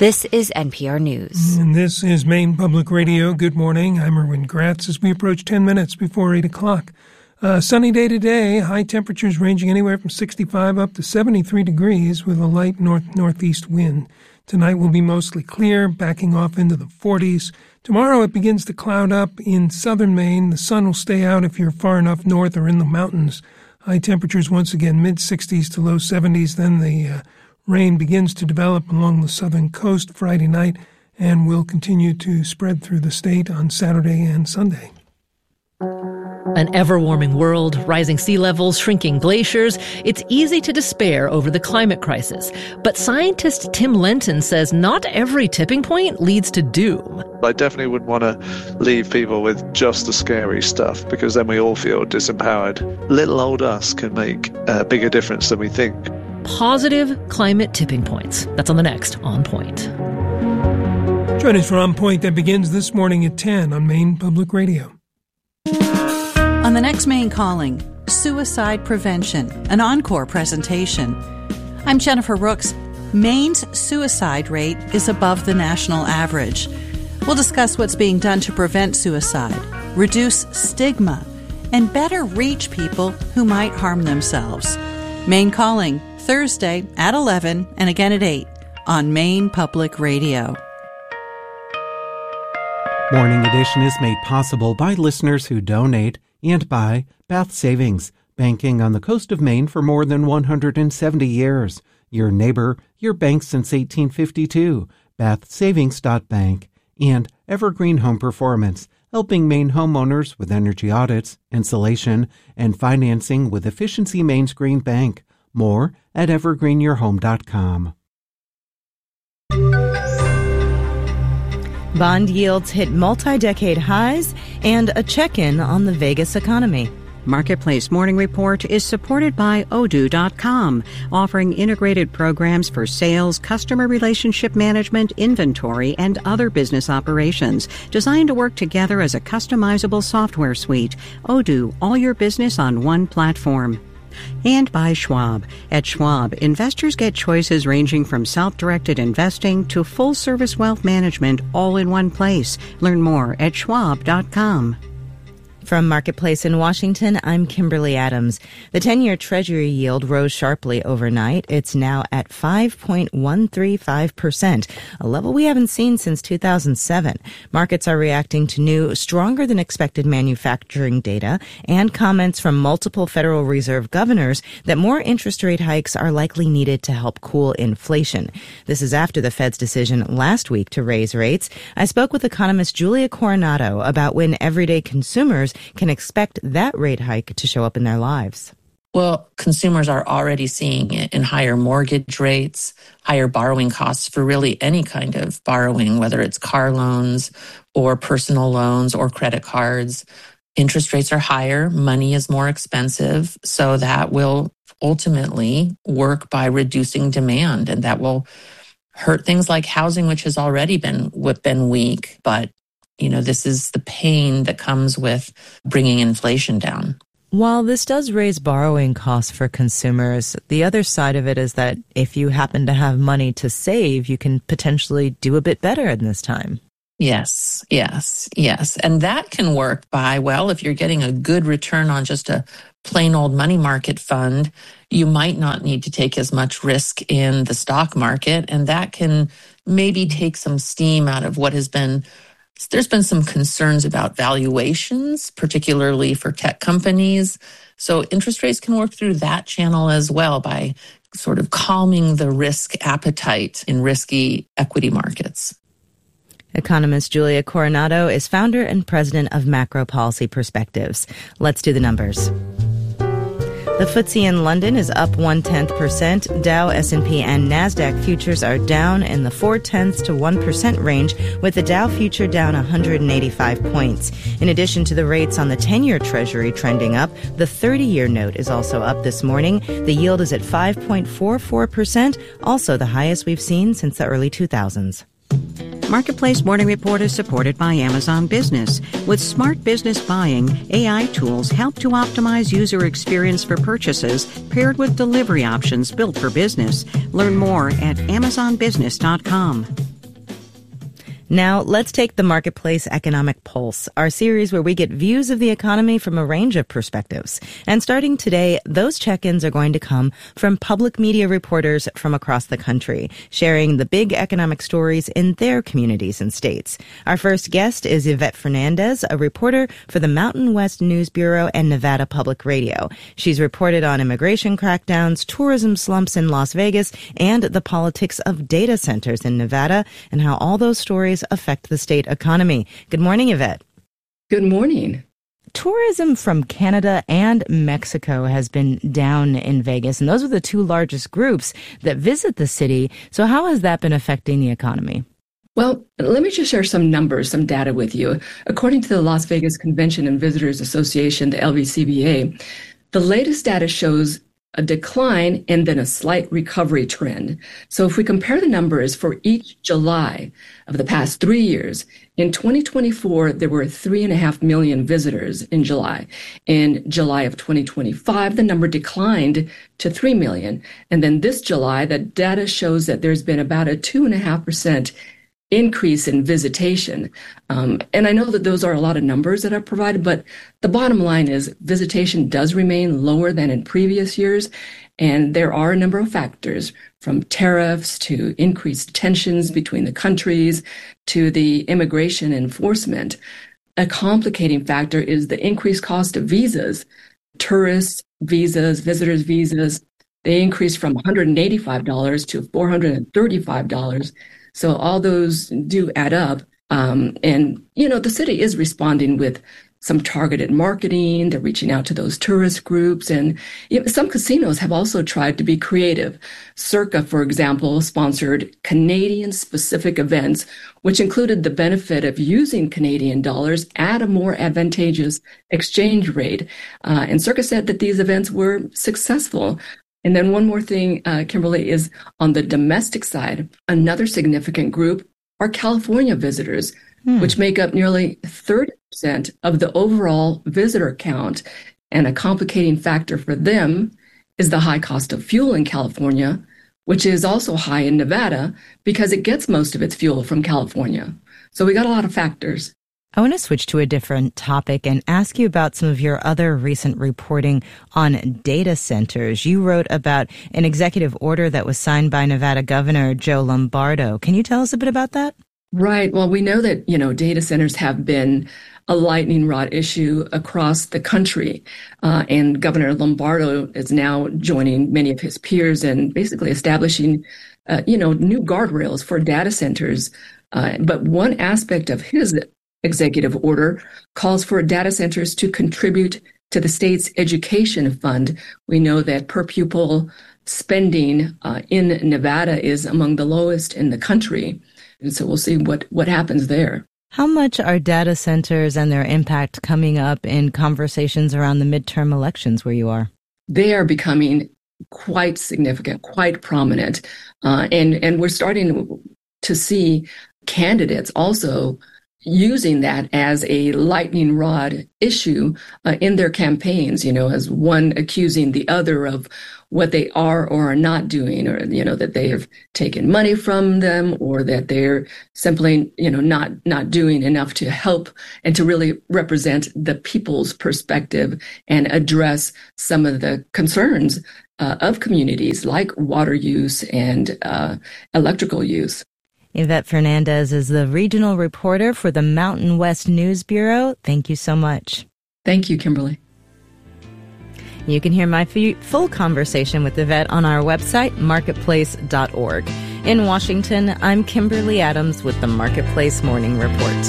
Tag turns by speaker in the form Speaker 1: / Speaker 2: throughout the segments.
Speaker 1: This is NPR News.
Speaker 2: And this is Maine Public Radio. Good morning. I'm Erwin Gratz as we approach 10 minutes before 8 o'clock. Sunny day today. High temperatures ranging anywhere from 65 up to 73 degrees with a light northeast wind. Tonight will be mostly clear, backing off into the 40s. Tomorrow it begins to cloud up in southern Maine. The sun will stay out if you're far enough north or in the mountains. High temperatures once again mid-60s to low 70s. Then the rain begins to develop along the southern coast Friday night and will continue to spread through the state on Saturday and Sunday.
Speaker 3: An ever-warming world, rising sea levels, shrinking glaciers. It's easy to despair over the climate crisis. But scientist Tim Lenton says not every tipping point leads to doom.
Speaker 4: I definitely wouldn't want to leave people with just the scary stuff, because then we all feel disempowered. Little old us can make a bigger difference than we think.
Speaker 3: Positive climate tipping points. That's on the next On Point.
Speaker 2: Join us for On Point that begins this morning at 10 on Maine Public Radio.
Speaker 5: On the next Maine Calling, suicide prevention, an encore presentation. I'm Jennifer Rooks. Maine's suicide rate is above the national average. We'll discuss what's being done to prevent suicide, reduce stigma, and better reach people who might harm themselves. Maine Calling, Thursday at 11 and again at 8 on Maine Public Radio.
Speaker 6: Morning Edition is made possible by listeners who donate and by Bath Savings, banking on the coast of Maine for more than 170 years. Your neighbor, your bank since 1852, bathsavings.bank, and Evergreen Home Performance, helping Maine homeowners with energy audits, insulation, and financing with Efficiency Maine's Green Bank. More at evergreenyourhome.com.
Speaker 7: Bond yields hit multi-decade highs and a check-in on the Vegas economy.
Speaker 8: Marketplace Morning Report is supported by Odoo.com, offering integrated programs for sales, customer relationship management, inventory, and other business operations, designed to work together as a customizable software suite. Odoo, all your business on one platform. And by Schwab. At Schwab, investors get choices ranging from self-directed investing to full-service wealth management all in one place. Learn more at schwab.com.
Speaker 7: From Marketplace in Washington, I'm Kimberly Adams. The 10-year Treasury yield rose sharply overnight. It's now at 5.135%, a level we haven't seen since 2007. Markets are reacting to new, stronger-than-expected manufacturing data and comments from multiple Federal Reserve governors that more interest rate hikes are likely needed to help cool inflation. This is after the Fed's decision last week to raise rates. I spoke with economist Julia Coronado about when everyday consumers can expect that rate hike to show up in their lives.
Speaker 9: Well, consumers are already seeing it in higher mortgage rates, higher borrowing costs for really any kind of borrowing, whether it's car loans or personal loans or credit cards. Interest rates are higher, money is more expensive, so that will ultimately work by reducing demand, and that will hurt things like housing, which has already been weak, but this is the pain that comes with bringing inflation down.
Speaker 7: While this does raise borrowing costs for consumers, the other side of it is that if you happen to have money to save, you can potentially do a bit better in this time.
Speaker 9: Yes. And that can work by, if you're getting a good return on just a plain old money market fund, you might not need to take as much risk in the stock market, and that can maybe take some steam out of what has been. There's been some concerns about valuations, particularly for tech companies. So interest rates can work through that channel as well by sort of calming the risk appetite in risky equity markets.
Speaker 7: Economist Julia Coronado is founder and president of Macro Policy Perspectives. Let's do the numbers. The FTSE in London is up 0.1%. Dow, S&P, and NASDAQ futures are down in the 0.4% to 1% range, with the Dow future down 185 points. In addition to the rates on the 10-year Treasury trending up, the 30-year note is also up this morning. The yield is at 5.44%, also the highest we've seen since the early 2000s.
Speaker 8: Marketplace Morning Report is supported by Amazon Business. With smart business buying, AI tools help to optimize user experience for purchases, paired with delivery options built for business. Learn more at amazonbusiness.com.
Speaker 7: Now, let's take the Marketplace Economic Pulse, our series where we get views of the economy from a range of perspectives. And starting today, those check-ins are going to come from public media reporters from across the country, sharing the big economic stories in their communities and states. Our first guest is Yvette Fernandez, a reporter for the Mountain West News Bureau and Nevada Public Radio. She's reported on immigration crackdowns, tourism slumps in Las Vegas, and the politics of data centers in Nevada, and how all those stories affect the state economy. Good morning, Yvette.
Speaker 10: Good morning.
Speaker 7: Tourism from Canada and Mexico has been down in Vegas, and those are the two largest groups that visit the city. So how has that been affecting the economy?
Speaker 10: Well, let me just share some numbers, some data with you. According to the Las Vegas Convention and Visitors Association, the LVCVA, the latest data shows a decline and then a slight recovery trend. So if we compare the numbers for each July of the past 3 years, in 2024, there were 3.5 million visitors in July. In July of 2025, the number declined to 3 million. And then this July, the data shows that there's been about a 2.5% increase in visitation. And I know that those are a lot of numbers that are provided, but the bottom line is visitation does remain lower than in previous years. And there are a number of factors, from tariffs to increased tensions between the countries to the immigration enforcement. A complicating factor is the increased cost of visas, tourist visas, visitors visas. They increased from $185 to $435. So all those do add up. And, the city is responding with some targeted marketing. They're reaching out to those tourist groups. And some casinos have also tried to be creative. Circa, for example, sponsored Canadian-specific events, which included the benefit of using Canadian dollars at a more advantageous exchange rate. And Circa said that these events were successful. And then one more thing, Kimberly, is on the domestic side, another significant group are California visitors, which make up nearly 30% of the overall visitor count. And a complicating factor for them is the high cost of fuel in California, which is also high in Nevada because it gets most of its fuel from California. So we got a lot of factors.
Speaker 7: I want to switch to a different topic and ask you about some of your other recent reporting on data centers. You wrote about an executive order that was signed by Nevada Governor Joe Lombardo. Can you tell us a bit about that?
Speaker 10: Right. Well, we know that, data centers have been a lightning rod issue across the country. And Governor Lombardo is now joining many of his peers and basically establishing, new guardrails for data centers. But one aspect of his executive order calls for data centers to contribute to the state's education fund. We know that per pupil spending in Nevada is among the lowest in the country. And so we'll see what happens there.
Speaker 7: How much are data centers and their impact coming up in conversations around the midterm elections where you are?
Speaker 10: They are becoming quite significant, quite prominent. And we're starting to see candidates also using that as a lightning rod issue in their campaigns, as one accusing the other of what they are or are not doing, or, that they have taken money from them, or that they're simply, not doing enough to help and to really represent the people's perspective and address some of the concerns of communities like water use and electrical use.
Speaker 7: Yvette Fernandez is the regional reporter for the Mountain West News Bureau. Thank you so much.
Speaker 10: Thank you, Kimberly.
Speaker 7: You can hear my full conversation with Yvette on our website, marketplace.org. In Washington, I'm Kimberly Adams with the Marketplace Morning Report.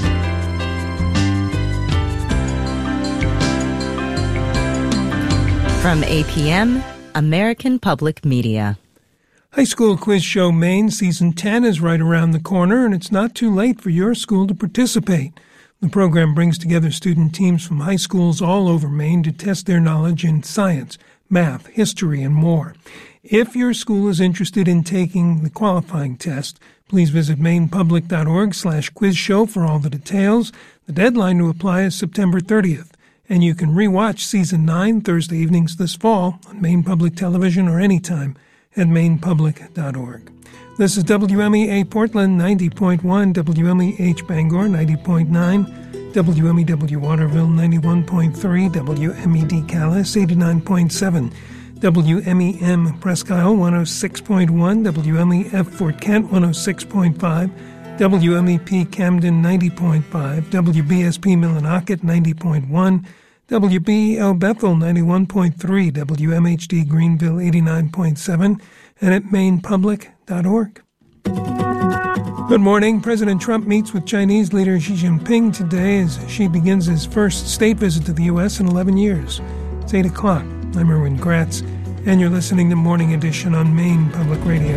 Speaker 7: From APM, American Public Media.
Speaker 2: High School Quiz Show Maine Season 10 is right around the corner, and it's not too late for your school to participate. The program brings together student teams from high schools all over Maine to test their knowledge in science, math, history, and more. If your school is interested in taking the qualifying test, please visit mainepublic.org/quizshow for all the details. The deadline to apply is September 30th, and you can rewatch Season 9 Thursday evenings this fall on Maine Public Television or anytime at mainepublic.org. This is WMEA Portland 90.1, WMEH Bangor 90.9, WMEW Waterville 91.3, WMED Calais 89.7, WMEM Presque Isle 106.1, WMEF Fort Kent 106.5, WMEP Camden 90.5, WBSP Millinocket 90.1, WBEL Bethel 91.3, WMHD Greenville 89.7, and at mainpublic.org. Good morning. President Trump meets with Chinese leader Xi Jinping today as Xi begins his first state visit to the U.S. in 11 years. It's 8 o'clock. I'm Erwin Gratz, and you're listening to Morning Edition on Maine Public Radio.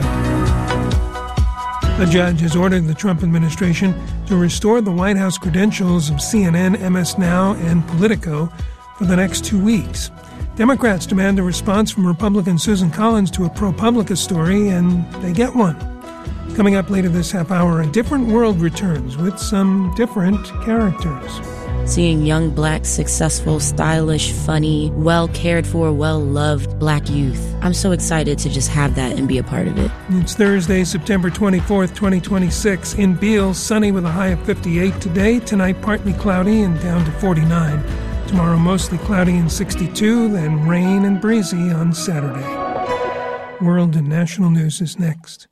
Speaker 2: A judge has ordered the Trump administration to restore the White House credentials of CNN, MS Now, and Politico for the next 2 weeks. Democrats demand a response from Republican Susan Collins to a ProPublica story, and they get one. Coming up later this half hour, A Different World returns with some different characters.
Speaker 11: Seeing young, black, successful, stylish, funny, well-cared-for, well-loved black youth. I'm so excited to just have that and be a part of it.
Speaker 2: It's Thursday, September 24th, 2026. In Beale, sunny with a high of 58 today. Tonight, partly cloudy and down to 49. Tomorrow, mostly cloudy and 62, then rain and breezy on Saturday. World and national news is next.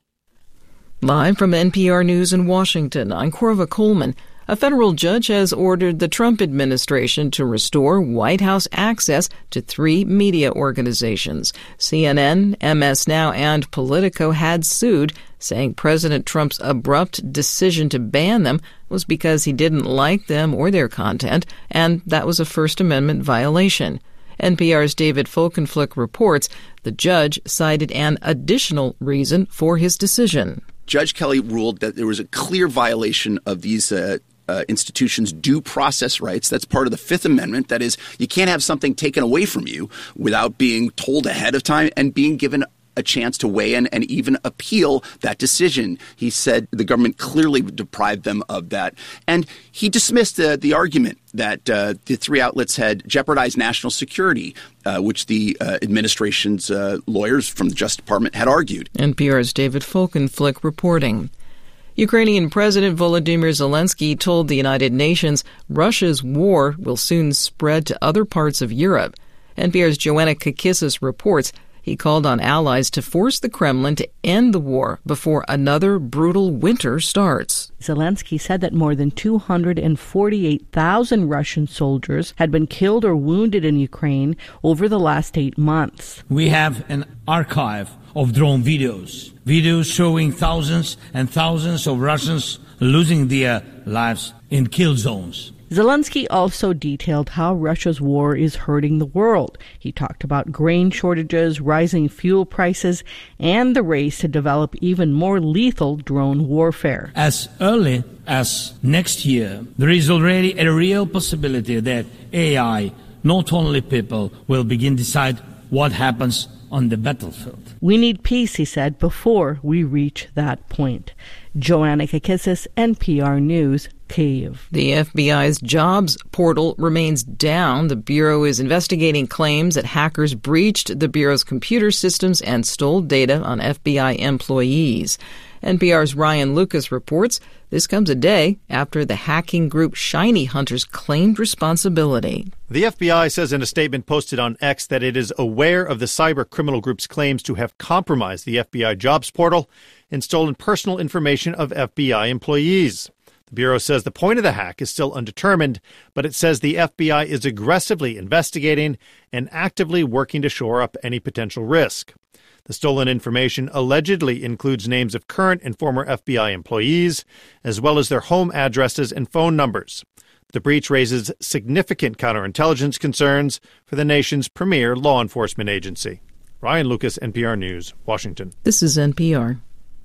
Speaker 12: Live from NPR News in Washington, I'm Corva Coleman. A federal judge has ordered the Trump administration to restore White House access to 3 media organizations. CNN, MS Now, and Politico had sued, saying President Trump's abrupt decision to ban them was because he didn't like them or their content, and that was a First Amendment violation. NPR's David Folkenflik reports the judge cited an additional reason for his decision.
Speaker 13: Judge Kelly ruled that there was a clear violation of these institutions' due process rights. That's part of the Fifth Amendment. That is, you can't have something taken away from you without being told ahead of time and being given a chance to weigh in and even appeal that decision. He said the government clearly deprived them of that. And he dismissed the argument that the 3 outlets had jeopardized national security, which the administration's lawyers from the Justice Department had argued.
Speaker 12: NPR's David Folkenflik reporting. Ukrainian President Volodymyr Zelensky told the United Nations Russia's war will soon spread to other parts of Europe. NPR's Joanna Kakissis reports he called on allies to force the Kremlin to end the war before another brutal winter starts.
Speaker 14: Zelensky said that more than 248,000 Russian soldiers had been killed or wounded in Ukraine over the last 8 months.
Speaker 15: We have an archive of drone videos showing thousands and thousands of Russians losing their lives in kill zones.
Speaker 14: Zelensky also detailed how Russia's war is hurting the world. He talked about grain shortages, rising fuel prices, and the race to develop even more lethal drone warfare.
Speaker 15: As early as next year, there is already a real possibility that AI, not only people, will begin to decide what happens on the battlefield.
Speaker 14: We need peace, he said, before we reach that point. Joanna Kakissis, NPR News, Kyiv.
Speaker 12: The FBI's jobs portal remains down. The Bureau is investigating claims that hackers breached the Bureau's computer systems and stole data on FBI employees. NPR's Ryan Lucas reports this comes a day after the hacking group Shiny Hunters claimed responsibility.
Speaker 16: The FBI says in a statement posted on X that it is aware of the cyber criminal group's claims to have compromised the FBI jobs portal and stolen personal information of FBI employees. The Bureau says the point of the hack is still undetermined, but it says the FBI is aggressively investigating and actively working to shore up any potential risk. The stolen information allegedly includes names of current and former FBI employees, as well as their home addresses and phone numbers. The breach raises significant counterintelligence concerns for the nation's premier law enforcement agency. Ryan Lucas, NPR News, Washington.
Speaker 12: This is NPR.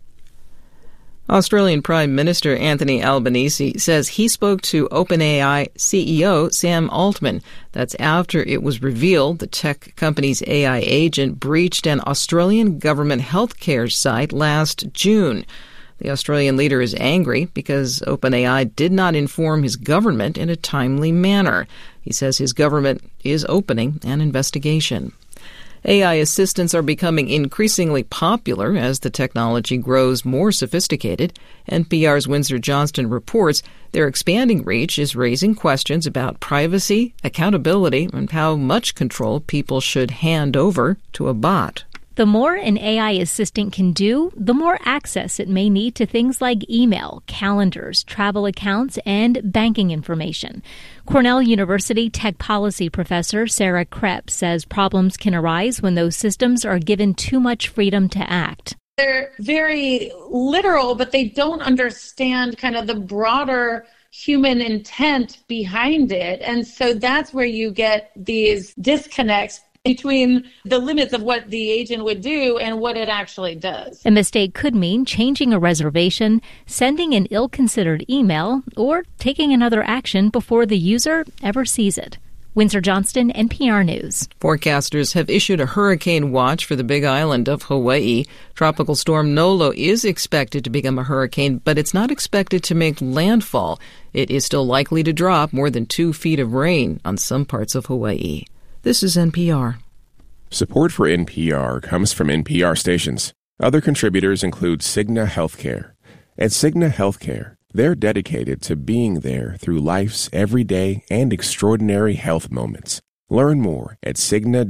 Speaker 12: Australian Prime Minister Anthony Albanese says he spoke to OpenAI CEO Sam Altman. That's after it was revealed the tech company's AI agent breached an Australian government healthcare site last June. The Australian leader is angry because OpenAI did not inform his government in a timely manner. He says his government is opening an investigation. AI assistants are becoming increasingly popular as the technology grows more sophisticated. NPR's Windsor Johnston reports their expanding reach is raising questions about privacy, accountability, and how much control people should hand over to a bot.
Speaker 17: The more an AI assistant can do, the more access it may need to things like email, calendars, travel accounts, and banking information. Cornell University tech policy professor Sarah Krepp says problems can arise when those systems are given too much freedom to act.
Speaker 18: They're very literal, but they don't understand kind of the broader human intent behind it. And so that's where you get these disconnects between the limits of what the agent would do and what it actually does.
Speaker 17: A mistake could mean changing a reservation, sending an ill-considered email, or taking another action before the user ever sees it. Windsor Johnston, NPR News.
Speaker 12: Forecasters have issued a hurricane watch for the Big Island of Hawaii. Tropical storm Nolo is expected to become a hurricane, but it's not expected to make landfall. It is still likely to drop more than 2 feet of rain on some parts of Hawaii. This is NPR.
Speaker 19: Support for NPR comes from NPR stations. Other contributors include Cigna Healthcare. At Cigna Healthcare, they're dedicated to being there through life's everyday and extraordinary health moments. Learn more at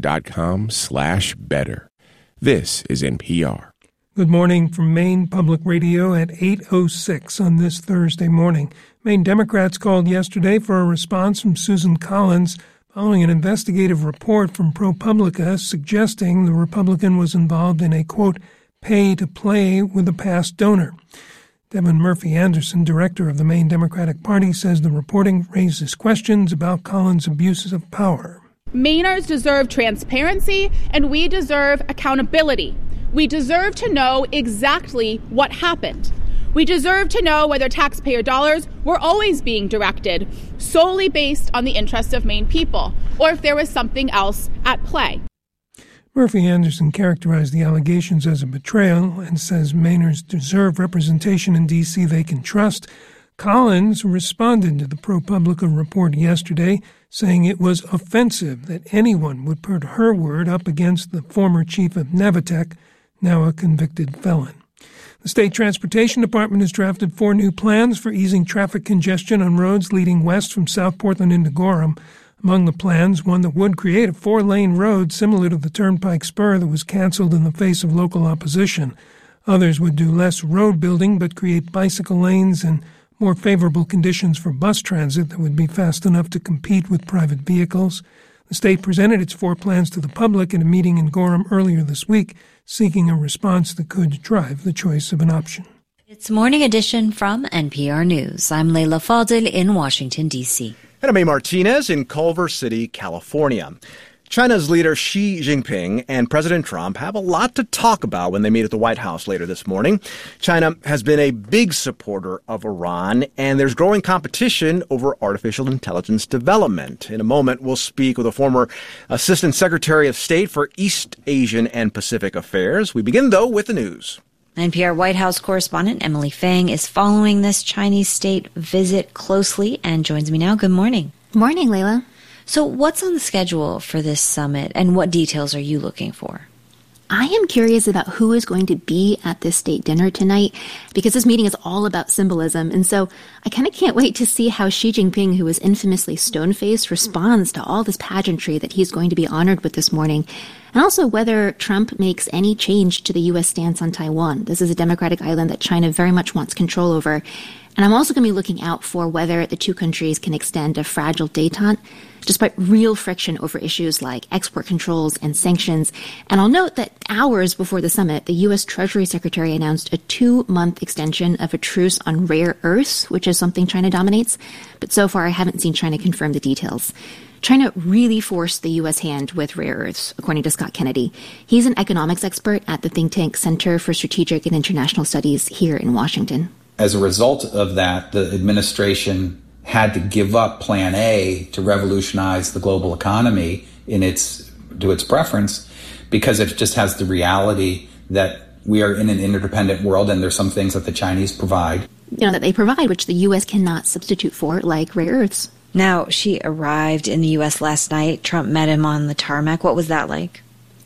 Speaker 19: Cigna.com/better. This is NPR.
Speaker 2: Good morning from Maine Public Radio at 8:06 on this Thursday morning. Maine Democrats called yesterday for a response from Susan Collins following an investigative report from ProPublica suggesting the Republican was involved in a, quote, pay-to-play with a past donor. Devin Murphy-Anderson, director of the Maine Democratic Party, says the reporting raises questions about Collins' abuses of power.
Speaker 20: Mainers deserve transparency, and we deserve accountability. We deserve to know exactly what happened. We deserve to know whether taxpayer dollars were always being directed solely based on the interests of Maine people, or if there was something else at play.
Speaker 2: Murphy-Anderson characterized the allegations as a betrayal and says Mainers deserve representation in D.C. they can trust. Collins responded to the ProPublica report yesterday, saying it was offensive that anyone would put her word up against the former chief of Navatech, now a convicted felon. The State Transportation Department has drafted 4 new plans for easing traffic congestion on roads leading west from South Portland into Gorham. Among the plans, one that would create a 4-lane road similar to the Turnpike Spur that was canceled in the face of local opposition. Others would do less road building but create bicycle lanes and more favorable conditions for bus transit that would be fast enough to compete with private vehicles. The state presented its 4 plans to the public at a meeting in Gorham earlier this week, seeking a response that could drive the choice of an option.
Speaker 1: It's Morning Edition from NPR News. I'm Leila Fadel in Washington, D.C.
Speaker 21: And I'm A. Martinez in Culver City, California. China's leader Xi Jinping and President Trump have a lot to talk about when they meet at the White House later this morning. China has been a big supporter of Iran, and there's growing competition over artificial intelligence development. In a moment, we'll speak with a former Assistant Secretary of State for East Asian and Pacific Affairs. We begin, though, with the news.
Speaker 1: NPR White House correspondent Emily Fang is following this Chinese state visit closely and joins me now. Good morning.
Speaker 22: Morning, Leila.
Speaker 1: So what's on the schedule for this summit, and what details are you looking for?
Speaker 22: I am curious about who is going to be at this state dinner tonight, because this meeting is all about symbolism, and so I kind of can't wait to see how Xi Jinping, who is infamously stone-faced, responds to all this pageantry that he's going to be honored with this morning, and also whether Trump makes any change to the U.S. stance on Taiwan. This is a democratic island that China very much wants control over, and I'm also going to be looking out for whether the two countries can extend a fragile détente, despite real friction over issues like export controls and sanctions. And I'll note that hours before the summit, the U.S. Treasury Secretary announced a 2-month extension of a truce on rare earths, which is something China dominates. But so far, I haven't seen China confirm the details. China really forced the U.S. hand with rare earths, according to Scott Kennedy. He's an economics expert at the think tank Center for Strategic and International Studies here in Washington.
Speaker 23: As a result of that, the administration had to give up Plan A to revolutionize the global economy to its preference, because it just has the reality that we are in an interdependent world and there's some things that the Chinese provide.
Speaker 22: That they provide, which the U.S. cannot substitute for, like rare earths.
Speaker 1: Now, Xi arrived in the U.S. last night. Trump met him on the tarmac. What was that like?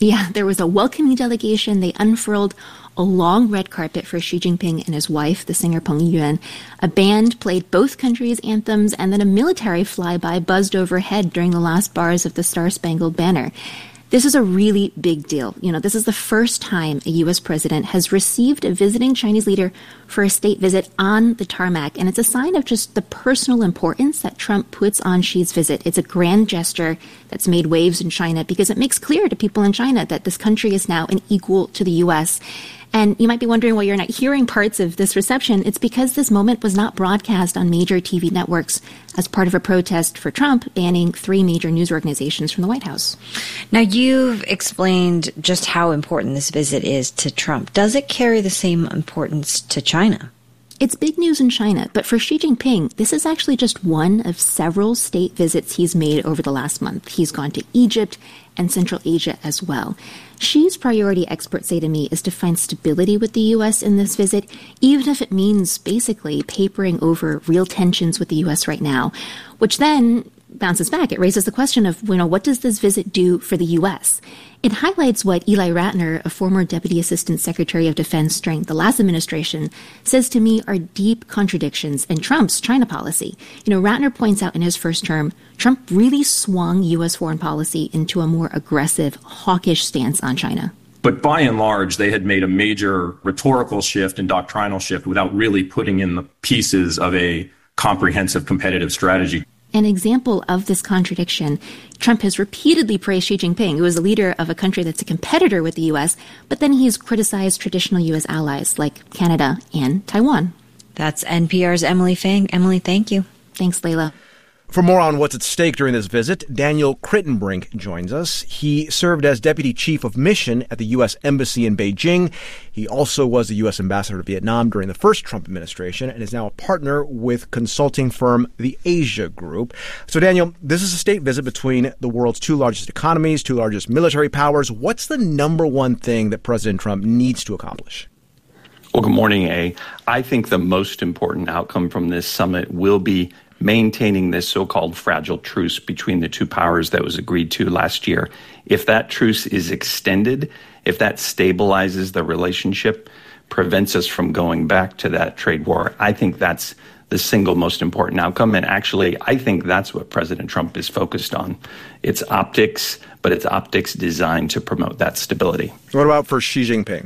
Speaker 22: Yeah, there was a welcoming delegation. They unfurled a long red carpet for Xi Jinping and his wife, the singer Peng Yuyuan. A band played both countries' anthems, and then a military flyby buzzed overhead during the last bars of the Star-Spangled Banner. This is a really big deal. This is the first time a U.S. president has received a visiting Chinese leader for a state visit on the tarmac, and it's a sign of just the personal importance that Trump puts on Xi's visit. It's a grand gesture that's made waves in China because it makes clear to people in China that this country is now an equal to the U.S. And you might be wondering why you're not hearing parts of this reception. It's because this moment was not broadcast on major TV networks as part of a protest for Trump banning 3 major news organizations from the White House.
Speaker 1: Now, you've explained just how important this visit is to Trump. Does it carry the same importance to China?
Speaker 22: It's big news in China, but for Xi Jinping, this is actually just one of several state visits he's made over the last month. He's gone to Egypt and Central Asia as well. Xi's priority, experts say to me, is to find stability with the U.S. in this visit, even if it means basically papering over real tensions with the U.S. right now, which then bounces back. It raises the question of, what does this visit do for the U.S.? It highlights what Eli Ratner, a former Deputy Assistant Secretary of Defense during the last administration, says to me are deep contradictions in Trump's China policy. Ratner points out in his first term, Trump really swung U.S. foreign policy into a more aggressive, hawkish stance on China.
Speaker 3: But by and large, they had made a major rhetorical shift and doctrinal shift without really putting in the pieces of a comprehensive competitive strategy.
Speaker 22: An example of this contradiction, Trump has repeatedly praised Xi Jinping, who is the leader of a country that's a competitor with the U.S., but then he's criticized traditional U.S. allies like Canada and Taiwan.
Speaker 1: That's NPR's Emily Feng. Emily, thank you.
Speaker 22: Thanks, Layla.
Speaker 21: For more on what's at stake during this visit, Daniel Crittenbrink joins us. He served as Deputy Chief of Mission at the U.S. Embassy in Beijing. He also was the U.S. Ambassador to Vietnam during the first Trump administration and is now a partner with consulting firm The Asia Group. So, Daniel, this is a state visit between the world's 2 largest economies, 2 largest military powers. What's the number one thing that President Trump needs to accomplish?
Speaker 3: Well, good morning, A. I think the most important outcome from this summit will be maintaining this so-called fragile truce between the 2 powers that was agreed to last year. If that truce is extended, if that stabilizes the relationship, prevents us from going back to that trade war, I think that's the single most important outcome. And actually, I think that's what President Trump is focused on. It's optics, but it's optics designed to promote that stability.
Speaker 21: What about for Xi Jinping?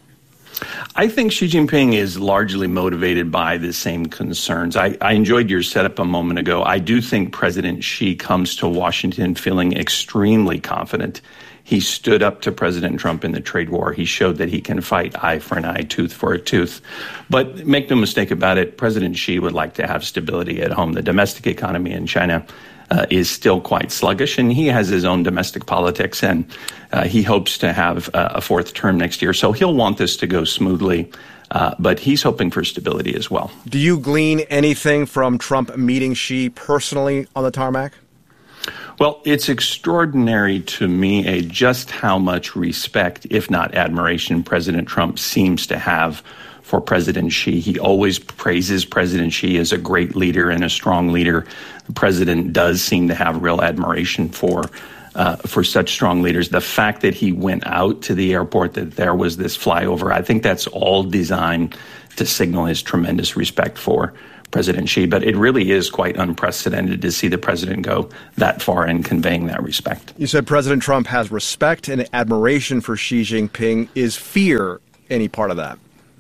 Speaker 3: I think Xi Jinping is largely motivated by the same concerns. I enjoyed your setup a moment ago. I do think President Xi comes to Washington feeling extremely confident. He stood up to President Trump in the trade war. He showed that he can fight eye for an eye, tooth for a tooth. But make no mistake about it, President Xi would like to have stability at home. The domestic economy in China is still quite sluggish, and he has his own domestic politics, and he hopes to have a 4th term next year. So he'll want this to go smoothly, but he's hoping for stability as well.
Speaker 21: Do you glean anything from Trump meeting Xi personally on the tarmac?
Speaker 3: Well, it's extraordinary to me just how much respect, if not admiration, President Trump seems to have for President Xi. He always praises President Xi as a great leader and a strong leader. The president does seem to have real admiration for such strong leaders. The fact that he went out to the airport, that there was this flyover, I think that's all designed to signal his tremendous respect for President Xi. But it really is quite unprecedented to see the president go that far in conveying that respect.
Speaker 21: You said President Trump has respect and admiration for Xi Jinping. Is fear any part of that?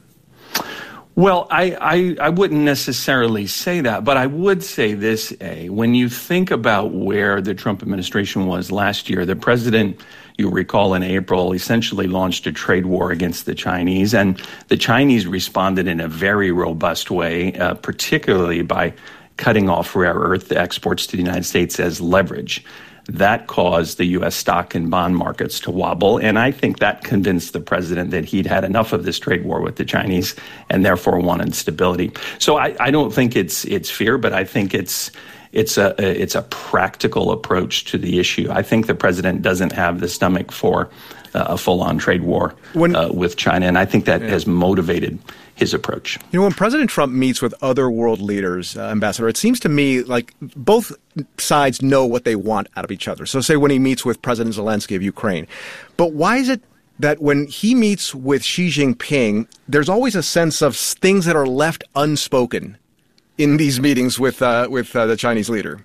Speaker 3: Well, I wouldn't necessarily say that, but I would say this, A. When you think about where the Trump administration was last year, the president, you recall in April, essentially launched a trade war against the Chinese, and the Chinese responded in a very robust way, particularly by cutting off rare earth exports to the United States as leverage. That caused the U.S. stock and bond markets to wobble, and I think that convinced the president that he'd had enough of this trade war with the Chinese and therefore wanted stability. So I don't think it's fear, but I think it's it's a practical approach to the issue. I think the president doesn't have the stomach for a full-on trade war with China, and I think that has motivated his approach.
Speaker 21: When President Trump meets with other world leaders, Ambassador, it seems to me like both sides know what they want out of each other. So say when he meets with President Zelensky of Ukraine. But why is it that when he meets with Xi Jinping, there's always a sense of things that are left unspoken in these meetings with the Chinese leader?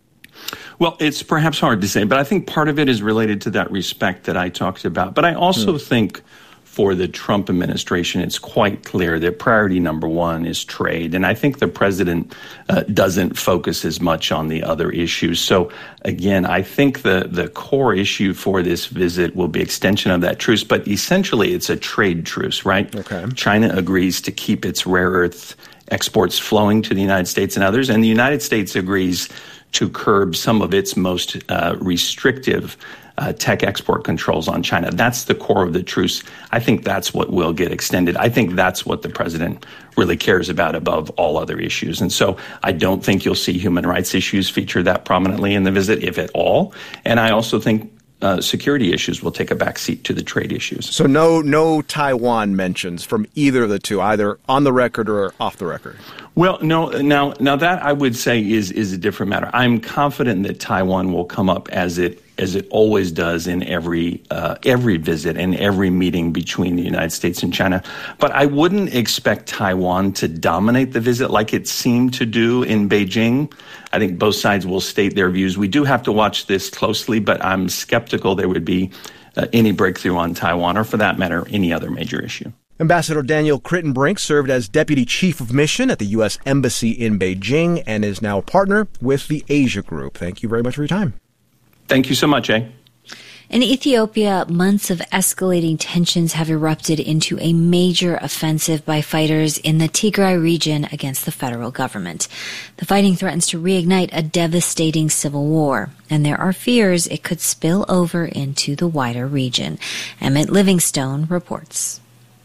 Speaker 3: Well, it's perhaps hard to say, but I think part of it is related to that respect that I talked about. But I also think for the Trump administration, it's quite clear that priority number one is trade. And I think the president doesn't focus as much on the other issues. So, again, I think the core issue for this visit will be extension of that truce. But essentially, it's a trade truce, right? Okay. China agrees to keep its rare earth exports flowing to the United States and others. And the United States agrees to curb some of its most restrictive tech export controls on China. That's the core of the truce. I think that's what will get extended. I think that's what the president really cares about above all other issues. And so I don't think you'll see human rights issues feature that prominently in the visit, if at all. And I also think security issues will take a backseat to the trade issues.
Speaker 21: So no Taiwan mentions from either of the two, either on the record or off the record?
Speaker 3: Well, no. Now that I would say is a different matter. I'm confident that Taiwan will come up as it always does in every visit and every meeting between the United States and China. But I wouldn't expect Taiwan to dominate the visit like it seemed to do in Beijing. I think both sides will state their views. We do have to watch this closely, but I'm skeptical there would be any breakthrough on Taiwan, or for that matter, any other major issue.
Speaker 21: Ambassador Daniel Crittenbrink served as Deputy Chief of Mission at the U.S. Embassy in Beijing and is now a partner with the Asia Group. Thank you very much for your time.
Speaker 3: Thank you so much, eh?
Speaker 1: In Ethiopia, months of escalating tensions have erupted into a major offensive by fighters in the Tigray region against the federal government. The fighting threatens to reignite a devastating civil war, and there are fears it could spill over into the wider region. Emmett Livingstone reports.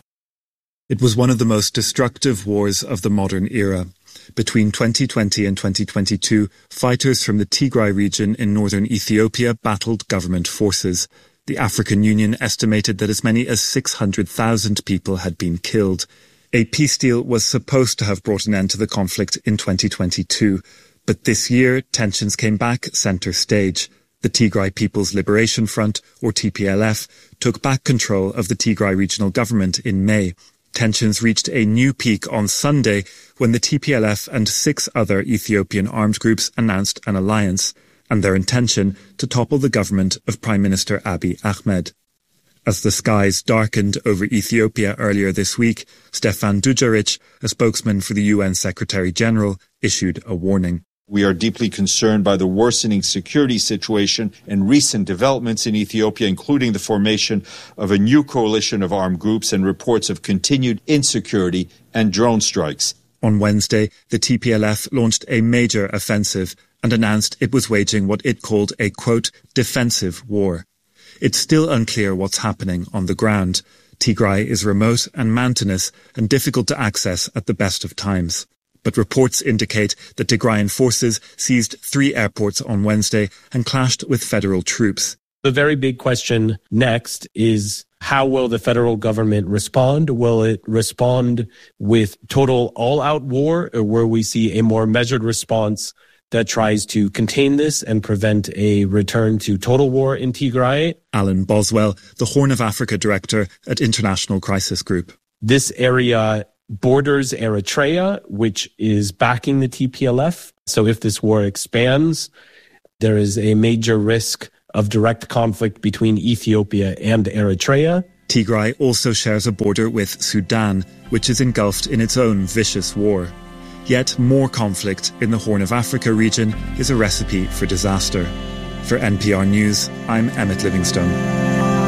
Speaker 4: It was one of the most destructive wars of the modern era. Between 2020 and 2022, fighters from the Tigray region in northern Ethiopia battled government forces. The African Union estimated that as many as 600,000 people had been killed. A peace deal was supposed to have brought an end to the conflict in 2022. But this year, tensions came back center stage. The Tigray People's Liberation Front, or TPLF, took back control of the Tigray regional government in May. Tensions reached a new peak on Sunday when the TPLF and 6 other Ethiopian armed groups announced an alliance and their intention to topple the government of Prime Minister Abiy Ahmed. As the skies darkened over Ethiopia earlier this week, Stefan Dujarric, a spokesman for the UN Secretary-General, issued a warning.
Speaker 5: We are deeply concerned by the worsening security situation and recent developments in Ethiopia, including the formation of a new coalition of armed groups and reports of continued insecurity and drone strikes.
Speaker 4: On Wednesday, the TPLF launched a major offensive and announced it was waging what it called a, quote, defensive war. It's still unclear what's happening on the ground. Tigray is remote and mountainous and difficult to access at the best of times. But reports indicate that Tigrayan forces seized 3 airports on Wednesday and clashed with federal troops.
Speaker 6: The very big question next is, how will the federal government respond? Will it respond with total all-out war, or will we see a more measured response that tries to contain this and prevent a return to total war in Tigray?
Speaker 4: Alan Boswell, the Horn of Africa director at International Crisis Group.
Speaker 6: This area borders Eritrea, which is backing the TPLF. So if this war expands, there is a major risk of direct conflict between Ethiopia and Eritrea.
Speaker 4: Tigray also shares a border with Sudan, which is engulfed in its own vicious war. Yet more conflict in the Horn of Africa region is a recipe for disaster. For NPR News, I'm Emmett Livingstone.